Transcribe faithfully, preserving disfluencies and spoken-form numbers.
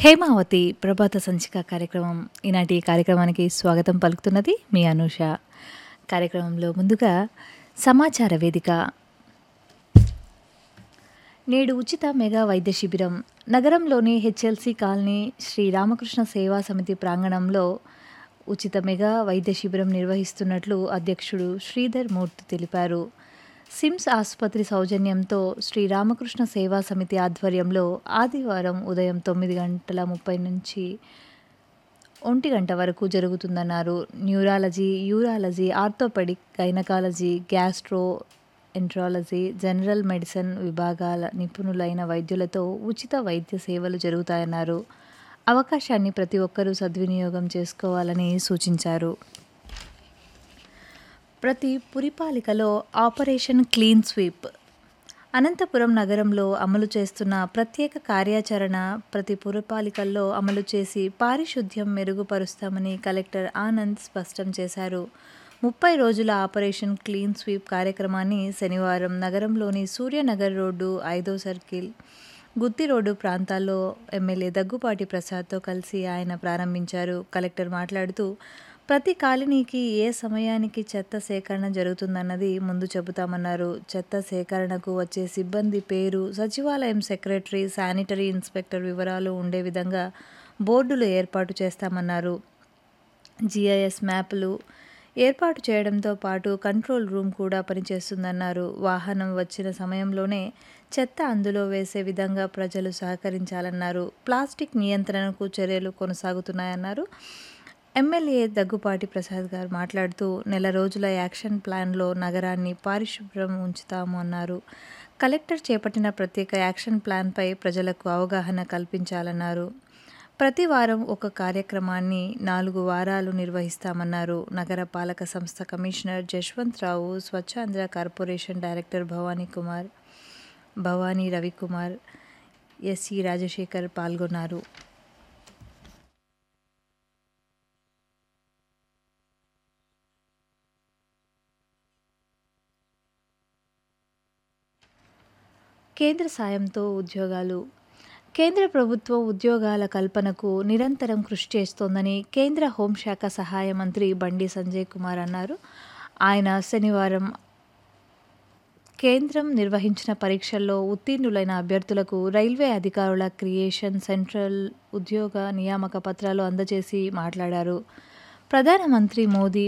హేమావతి ప్రభాత సంచిక కార్యక్రమం ఈనాటి కార్యక్రమానికి స్వాగతం పలుకుతున్నది మీ అనూష. కార్యక్రమంలో ముందుగా సమాచార వేదిక. నేడు ఉచిత మెగా వైద్య శిబిరం నగరంలోని హెచ్ఎల్సి కాలనీ శ్రీ రామకృష్ణ సేవా సమితి ప్రాంగణంలో ఉచిత మెగా వైద్య శిబిరం నిర్వహిస్తున్నట్లు అధ్యక్షుడు శ్రీధర్ మూర్తి తెలిపారు. సిమ్స్ ఆసుపత్రి సౌజన్యంతో శ్రీ రామకృష్ణ సేవా సమితి ఆధ్వర్యంలో ఆదివారం ఉదయం తొమ్మిది గంటల ముప్పై నుంచి ఒంటి గంట వరకు జరుగుతుందన్నారు. Neurology, urology, orthopaedic, gynaecology, gastro enterology, general medicine విభాగాల నిపుణులైన వైద్యులతో ఉచిత వైద్య సేవలు జరుగుతాయన్నారు. అవకాశాన్ని ప్రతి ఒక్కరూ సద్వినియోగం చేసుకోవాలని సూచించారు. ప్రతి పురపాలికలో ఆపరేషన్ క్లీన్ స్వీప్. అనంతపురం నగరంలో అమలు చేస్తున్న ప్రత్యేక కార్యాచరణ ప్రతి పురపాలికల్లో అమలు చేసి పారిశుద్ధ్యం మెరుగుపరుస్తామని కలెక్టర్ ఆనంద్ స్పష్టం చేశారు. ముప్పై రోజుల ఆపరేషన్ క్లీన్ స్వీప్ కార్యక్రమాన్ని శనివారం నగరంలోని సూర్యనగర్ రోడ్డు, ఐదో సర్కిల్, గుత్తి రోడ్డు ప్రాంతాల్లో ఎమ్మెల్యే దగ్గుపాటి ప్రసాద్తో కలిసి ఆయన ప్రారంభించారు. కలెక్టర్ మాట్లాడుతూ, ప్రతి కాలనీకి ఏ సమయానికి చెత్త సేకరణ జరుగుతుందన్నది ముందు చెబుతామన్నారు. చెత్త సేకరణకు వచ్చే సిబ్బంది పేరు, సచివాలయం సెక్రటరీ, శానిటరీ ఇన్స్పెక్టర్ వివరాలు ఉండే విధంగా బోర్డులు ఏర్పాటు చేస్తామన్నారు. జీఐఎస్ మ్యాపులు ఏర్పాటు చేయడంతో పాటు కంట్రోల్ రూమ్ కూడా పనిచేస్తుందన్నారు. వాహనం వచ్చిన సమయంలోనే చెత్త అందులో వేసే విధంగా ప్రజలు సహకరించాలన్నారు. ప్లాస్టిక్ నియంత్రణకు చర్యలు కొనసాగుతున్నాయన్నారు. ఎమ్మెల్యే దగ్గుపాటి ప్రసాద్ గారు మాట్లాడుతూ, నెల రోజుల యాక్షన్ ప్లాన్లో నగరాన్ని పారిశుభ్రం ఉంచుతాము అన్నారు. కలెక్టర్ చేపట్టిన ప్రత్యేక యాక్షన్ ప్లాన్పై ప్రజలకు అవగాహన కల్పించాలన్నారు. ప్రతి వారం ఒక కార్యక్రమాన్ని నాలుగు వారాలు నిర్వహిస్తామన్నారు. నగర పాలక సంస్థ కమిషనర్ జశ్వంత్ రావు, Swachhandhra corporation director Bhavani Kumar Bhavani Ravikumar, SE Rajasekhar పాల్గొన్నారు. కేంద్ర సాయంతో ఉద్యోగాలు. కేంద్ర ప్రభుత్వం ఉద్యోగాల కల్పనకు నిరంతరం కృషి చేస్తోందని కేంద్ర హోంశాఖ సహాయ మంత్రి బండి సంజయ్ కుమార్ అన్నారు. ఆయన శనివారం కేంద్రం నిర్వహించిన పరీక్షల్లో ఉత్తీర్ణులైన అభ్యర్థులకు రైల్వే అధికారుల క్రియేషన్ సెంట్రల్ ఉద్యోగ నియామక పత్రాలు అందజేసి మాట్లాడారు. ప్రధానమంత్రి మోదీ